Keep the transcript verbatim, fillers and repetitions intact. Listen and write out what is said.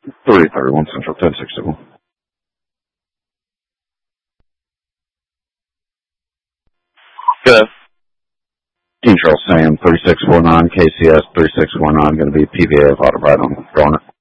three thirty-one Central, ten sixty-one. Good. King Charles Sam, thirty-six forty-nine, K C S thirty-six forty-nine, going to be P V A of Autobrite on Garnet.